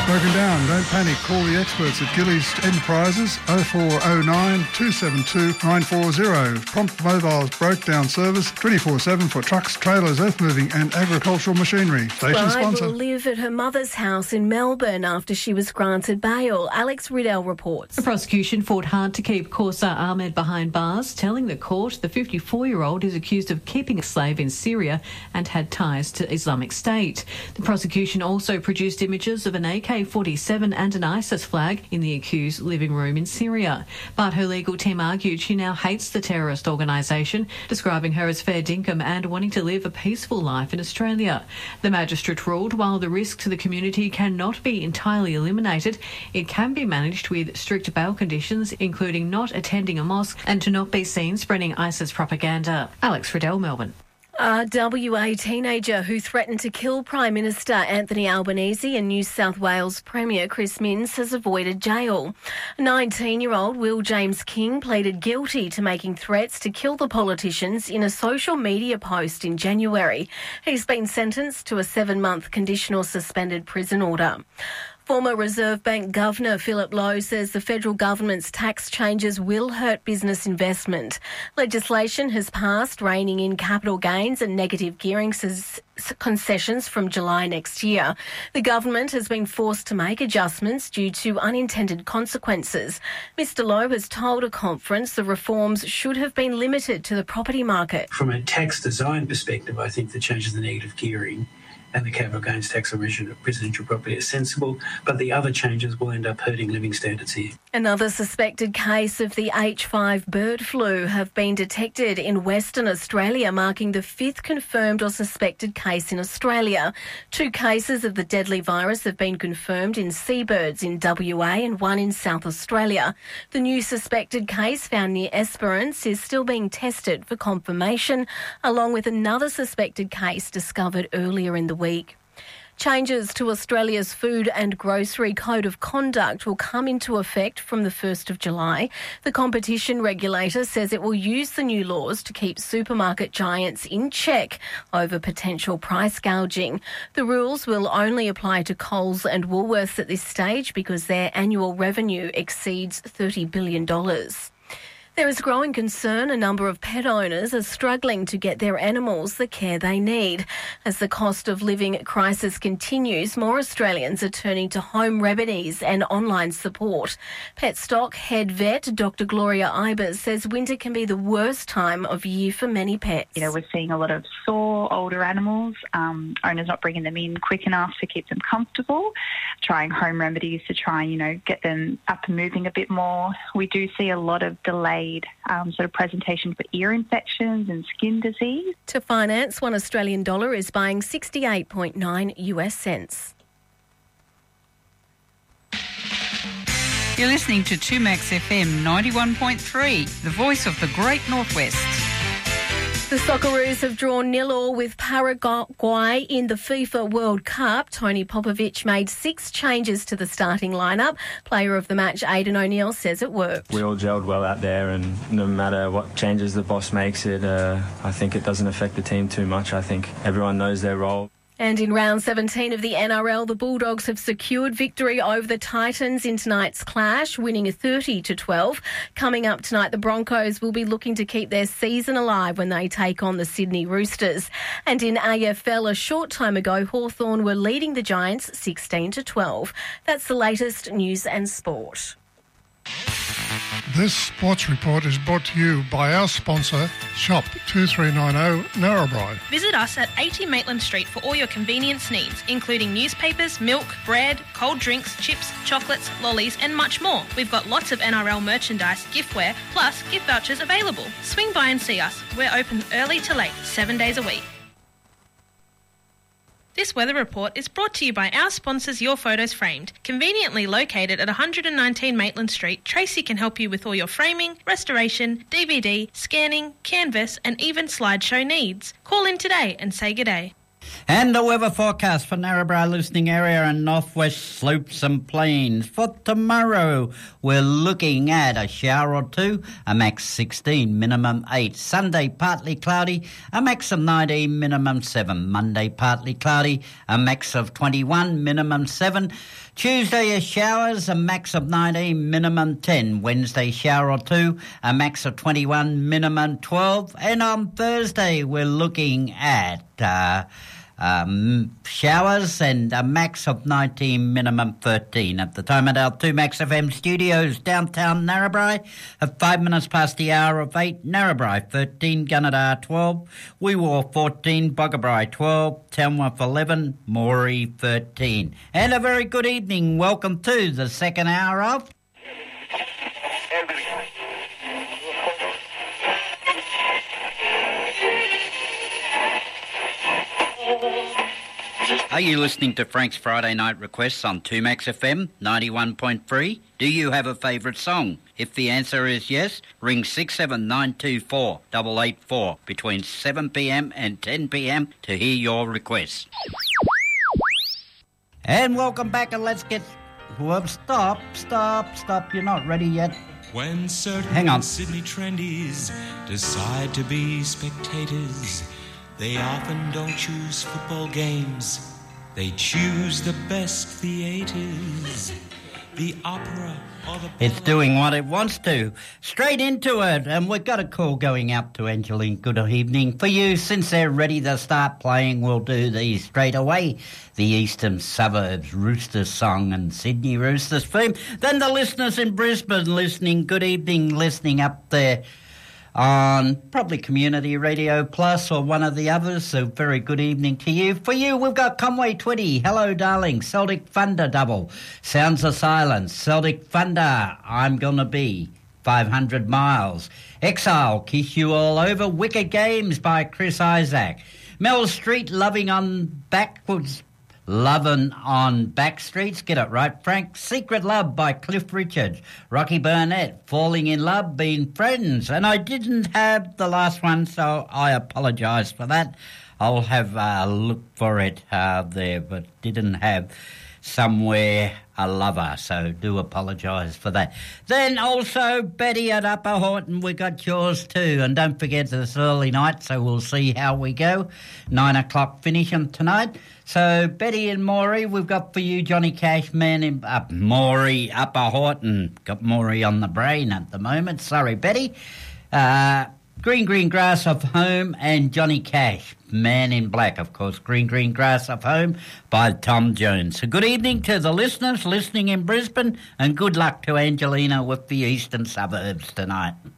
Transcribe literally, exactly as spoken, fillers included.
Broken down. Don't panic. Call the experts at Gillies Enterprises oh four oh nine, two seven two, nine four zero. Prompt Mobile's broke down service twenty-four seven for trucks, trailers, earth moving and agricultural machinery. Station Bride sponsor. will live at her mother's house in Melbourne after she was granted bail. Alex Riddell reports. The prosecution fought hard to keep Kausa Ahmed behind bars, telling the court the fifty-four-year-old is accused of keeping a slave in Syria and had ties to Islamic State. The prosecution also produced images of an A K forty-seven and an ISIS flag in the accused's living room in Syria. But her legal team argued she now hates the terrorist organisation, describing her as fair dinkum and wanting to live a peaceful life in Australia. The magistrate ruled while the risk to the community cannot be entirely eliminated, it can be managed with strict bail conditions, including not attending a mosque and to not be seen spreading ISIS propaganda. Alex Riddell, Melbourne. A W A teenager who threatened to kill Prime Minister Anthony Albanese and New South Wales Premier Chris Minns has avoided jail. nineteen-year-old Will James King pleaded guilty to making threats to kill the politicians in a social media post in January. He's been sentenced to a seven-month conditional suspended prison order. Former Reserve Bank Governor Philip Lowe says the federal government's tax changes will hurt business investment. Legislation has passed reining in capital gains and negative gearing concessions from July next year. The government has been forced to make adjustments due to unintended consequences. Mister Lowe has told a conference the reforms should have been limited to the property market. From a tax design perspective, I think the changes in the negative gearing and the capital gains tax on residential property are sensible, but the other changes will end up hurting living standards here. Another suspected case of the H five bird flu have been detected in Western Australia, marking the fifth confirmed or suspected case in Australia. Two cases of the deadly virus have been confirmed in seabirds in W A and one in South Australia. The new suspected case found near Esperance is still being tested for confirmation, along with another suspected case discovered earlier in the week. Changes to Australia's Food and Grocery Code of Conduct will come into effect from the first of July. The competition regulator says it will use the new laws to keep supermarket giants in check over potential price gouging. The rules will only apply to Coles and Woolworths at this stage because their annual revenue exceeds thirty billion dollars. There is growing concern a number of pet owners are struggling to get their animals the care they need. As the cost of living crisis continues, more Australians are turning to home remedies and online support. Petstock head vet Doctor Gloria Ibers says winter can be the worst time of year for many pets. You know, we're seeing a lot of sore older animals, um, owners not bringing them in quick enough to keep them comfortable, trying home remedies to try and, you know, get them up and moving a bit more. We do see a lot of delayed Um, sort of presentation for ear infections and skin disease. To finance, one Australian dollar is buying sixty-eight point nine US cents. You're listening to two Max F M ninety-one point three, the voice of the Great Northwest. The Socceroos have drawn nil all with Paraguay in the FIFA World Cup. Tony Popovic made six changes to the starting lineup. Player of the match Aidan O'Neill says it worked. We all gelled well out there, and no matter what changes the boss makes, it uh, I think it doesn't affect the team too much. I think everyone knows their role. And in round seventeen of the N R L, the Bulldogs have secured victory over the Titans in tonight's clash, winning thirty to twelve. Coming up tonight, the Broncos will be looking to keep their season alive when they take on the Sydney Roosters. And in A F L, a short time ago, Hawthorn were leading the Giants sixteen to twelve. That's the latest news and sport. This sports report is brought to you by our sponsor, Shop two three nine zero Narrabri. Visit us at eighty Maitland Street for all your convenience needs, including newspapers, milk, bread, cold drinks, chips, chocolates, lollies and much more. We've got lots of N R L merchandise, giftware, plus gift vouchers available. Swing by and see us. We're open early to late, seven days a week. This weather report is brought to you by our sponsors Your Photos Framed. Conveniently located at one hundred nineteen Maitland Street, Tracy can help you with all your framing, restoration, D V D, scanning, canvas and even slideshow needs. Call in today and say good day. And the weather forecast for Narrabri listening area and northwest slopes and plains. For tomorrow, we're looking at a shower or two, a max sixteen, minimum eight. Sunday, partly cloudy, a max of nineteen, minimum seven. Monday, partly cloudy, a max of twenty-one, minimum seven. Tuesday is showers, a max of nineteen, minimum ten. Wednesday, shower or two, a max of twenty-one, minimum twelve. And on Thursday, we're looking at uh, um, showers and a max of nineteen, minimum thirteen. At the time at our two Max F M studios, downtown Narrabri, at five minutes past the hour of eight, Narrabri thirteen, Gunnedah twelve, Wee-Waa fourteen, Boggabri twelve, Tamworth eleven, Moree thirteen. And a very good evening. Welcome to the second hour of... Are you listening to Frank's Friday Night Requests on two Max F M ninety-one point three? Do you have a favourite song? If the answer is yes, ring six seven nine two four eight eight four between seven p m and ten p m to hear your requests. And welcome back, and let's get... Whoop, stop, stop, stop. You're not ready yet. When certain Hang on. Sydney trendies decide to be spectators, they often don't choose football games. They choose the best theatres, the opera or the... It's doing what it wants to. Straight into it. And we've got a call going out to Angeline. Good evening. For you, since they're ready to start playing, we'll do these straight away. The Eastern Suburbs Roosters song and Sydney Roosters theme. Then the listeners in Brisbane listening. Good evening, listening up there on probably Community Radio Plus or one of the others, so very good evening to you. For you, we've got Conway twenty, Hello Darling, Celtic Thunder double, Sounds of Silence, Celtic Thunder, I'm Gonna Be, five hundred miles, Exile, Kiss You All Over, Wicked Games by Chris Isaac, Mel Street, Loving on Backwards, Lovin' on Back Streets, get it right, Frank. Secret Love by Cliff Richard. Rocky Burnett, Falling in Love, Being Friends. And I didn't have the last one, so I apologise for that. I'll have a look for it uh, there, but didn't have Somewhere a Lover, so do apologise for that. Then also Betty at Upper Horton, we got yours too. And don't forget it's early night, so we'll see how we go. Nine o'clock finish on tonight. So Betty and Moree, we've got for you Johnny Cash, Man in uh, Moree, Upper Horton. Got Moree on the brain at the moment. Sorry, Betty. Uh, Green Green Grass of Home and Johnny Cash, Man in Black, of course. Green Green Grass of Home by Tom Jones. So good evening to the listeners listening in Brisbane, and good luck to Angelina with the Eastern Suburbs tonight.